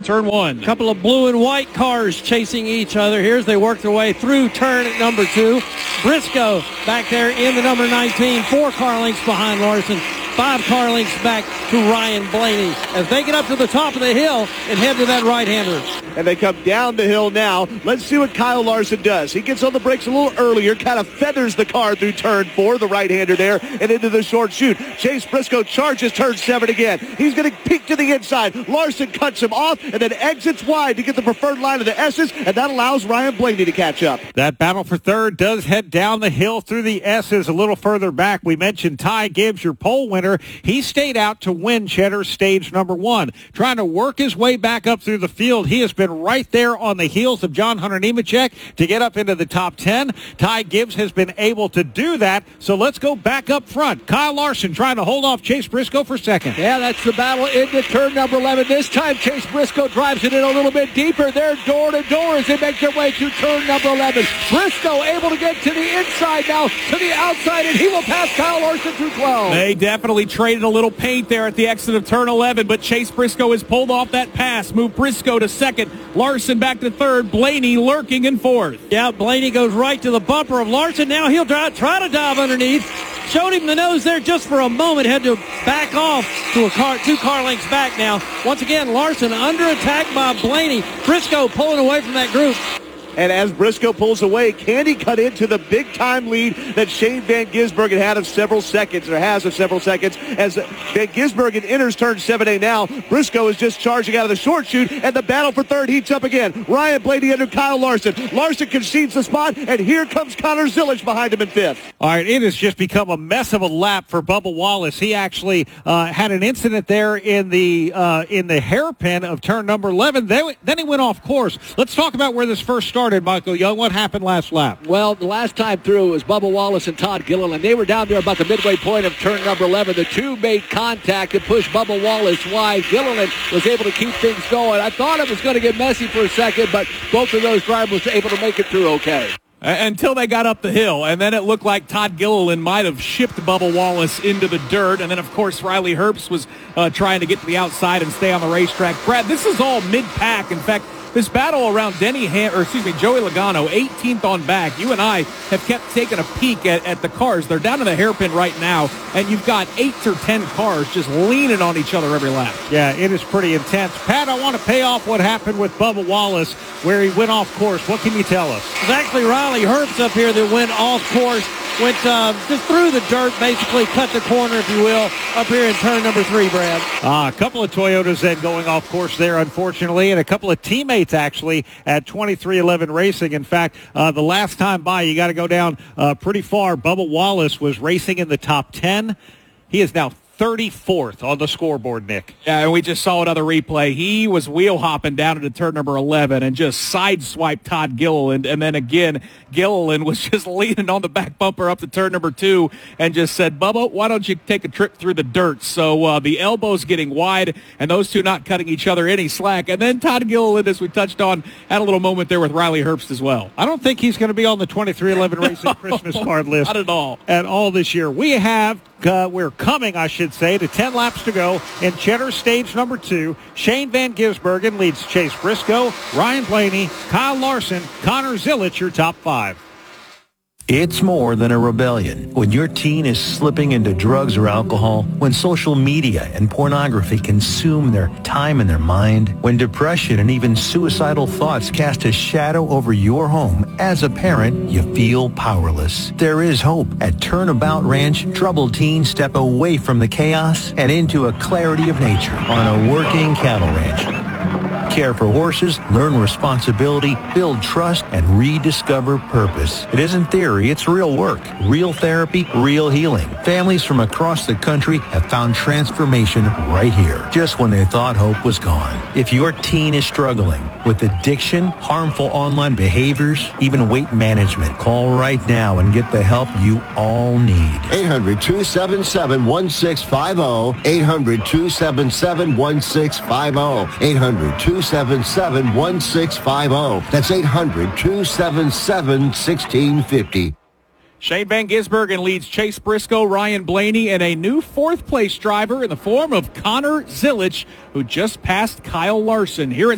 turn one. A couple of blue and white cars chasing each other here as they work their way through turn at number 2. Briscoe back there in the number 19, 4 car lengths behind Larson. 5 car lengths back to Ryan Blaney as they get up to the top of the hill and head to that right-hander. And they come down the hill now. Let's see what Kyle Larson does. He gets on the brakes a little earlier, kind of feathers the car through turn 4, the right-hander there, and into the short chute. Chase Briscoe charges turn 7 again. He's going to peek to the inside. Larson cuts him off and then exits wide to get the preferred line of the S's, and that allows Ryan Blaney to catch up. That battle for third does head down the hill through the S's a little further back. We mentioned Ty Gibbs, your pole winner. He stayed out to win Cheddar stage number 1. Trying to work his way back up through the field. He has been right there on the heels of John Hunter Nemechek to get up into the top 10. Ty Gibbs has been able to do that, so let's go back up front. Kyle Larson trying to hold off Chase Briscoe for second. Yeah, that's the battle into turn number 11. This time Chase Briscoe drives it in a little bit deeper. They're door to door as they make their way to turn number 11. Briscoe able to get to the inside now, to the outside, and he will pass Kyle Larson through 12. They definitely traded a little paint there at the exit of turn 11, but Chase Briscoe has pulled off that pass. Moved Briscoe to second. Larson back to third. Blaney lurking in fourth. Yeah, Blaney goes right to the bumper of Larson. Now he'll try to dive underneath. Showed him the nose there just for a moment. Had to back off to 2 car lengths back now. Once again, Larson under attack by Blaney. Briscoe pulling away from that group. And as Briscoe pulls away, can he cut into the big-time lead that Shane Van Gisbergen has of several seconds, as Van Gisbergen enters turn 7A now. Briscoe is just charging out of the short chute, and the battle for third heats up again. Ryan Blaney under Kyle Larson. Larson concedes the spot, and here comes Connor Zilisch behind him in fifth. All right, it has just become a mess of a lap for Bubba Wallace. He actually had an incident there in the hairpin of turn number 11. Then he went off course. Let's talk about where this first started. Michael Young, what happened last lap? Well, the last time through it was Bubba Wallace and Todd Gilliland. They were down there about the midway point of turn number 11. The two made contact and pushed Bubba Wallace wide. Gilliland was able to keep things going. I thought it was going to get messy for a second, but both of those drivers were able to make it through okay. Until they got up the hill, and then it looked like Todd Gilliland might have shipped Bubba Wallace into the dirt, and then, of course, Riley Herbst was trying to get to the outside and stay on the racetrack. Brad, this is all mid-pack. In fact, this battle around Joey Logano, 18th on back. You and I have kept taking a peek at the cars. They're down to the hairpin right now, and you've got 8 or 10 cars just leaning on each other every lap. Yeah, it is pretty intense. Pat, I want to pay off what happened with Bubba Wallace, where he went off course. What can you tell us? It's actually Riley Herbst up here that went off course. Went just through the dirt, basically cut the corner, if you will, up here in turn number 3, Brad. A couple of Toyotas then going off course there, unfortunately, and a couple of teammates actually at 2311 Racing. In fact, the last time by, you got to go down pretty far. Bubba Wallace was racing in the top 10. He is now 34th on the scoreboard, Nick. Yeah, and we just saw another replay. He was wheel hopping down into turn number 11 and just sideswiped Todd Gilliland. And then again, Gilliland was just leaning on the back bumper up to turn number 2 and just said, Bubba, why don't you take a trip through the dirt? So the elbows getting wide and those two not cutting each other any slack. And then Todd Gilliland, as we touched on, had a little moment there with Riley Herbst as well. I don't think he's going to be on the 2311 Racing Christmas card list. Not at all. At all this year. We're coming, I should say, to 10 laps to go in Cheddar stage number 2. Shane Van Gisbergen leads Chase Briscoe, Ryan Blaney, Kyle Larson, Connor Zilisch, your top 5. It's more than a rebellion. When your teen is slipping into drugs or alcohol, when social media and pornography consume their time and their mind, when depression and even suicidal thoughts cast a shadow over your home, as a parent, you feel powerless. There is hope. At Turnabout Ranch, troubled teens step away from the chaos and into a clarity of nature on a working cattle ranch. Care for horses, learn responsibility, build trust, and rediscover purpose. It isn't theory, it's real work, real therapy, real healing. Families from across the country have found transformation right here, just when they thought hope was gone. If your teen is struggling with addiction, harmful online behaviors, even weight management, call right now and get the help you all need. 800-277-1650, 800-277-1650, 800-277-1650. That's 800-277-1650. Shane Van Gisbergen leads Chase Briscoe, Ryan Blaney, and a new fourth-place driver in the form of Connor Zilisch, who just passed Kyle Larson. Here at